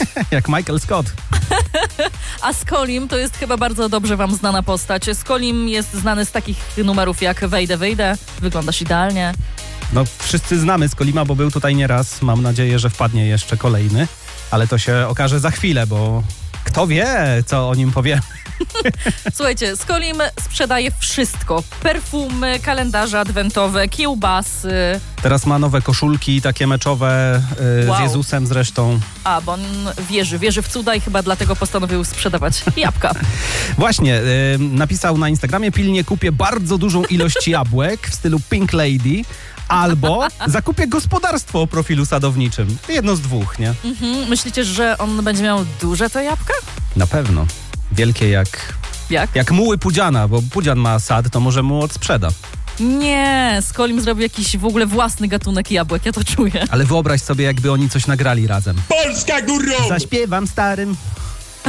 Jak Michael Scott. A Skolim to jest chyba bardzo dobrze wam znana postać. Skolim jest znany z takich numerów jak Wejdę, wyglądasz idealnie. No wszyscy znamy Skolima, bo był tutaj nieraz. Mam nadzieję, że wpadnie jeszcze kolejny. Ale to się okaże za chwilę, bo kto wie, co o nim powie. Słuchajcie, Skolim sprzedaje wszystko. Perfumy, kalendarze adwentowe, kiełbasy. Teraz ma nowe koszulki, takie meczowe, Wow. z Jezusem zresztą. A, bo on wierzy w cuda i chyba dlatego postanowił sprzedawać jabłka. Właśnie, napisał na Instagramie: pilnie kupię bardzo dużą ilość jabłek w stylu Pink Lady, albo zakupię gospodarstwo o profilu sadowniczym. Jedno z dwóch, nie? Myślicie, że on będzie miał duże te jabłka? Na pewno. Wielkie jak muły Pudziana, bo Pudzian ma sad, to może mu odsprzeda. Nie, Skolim zrobił jakiś w ogóle własny gatunek jabłek, ja to czuję. Ale wyobraź sobie, jakby oni coś nagrali razem. Polska górą! Zaśpiewam starym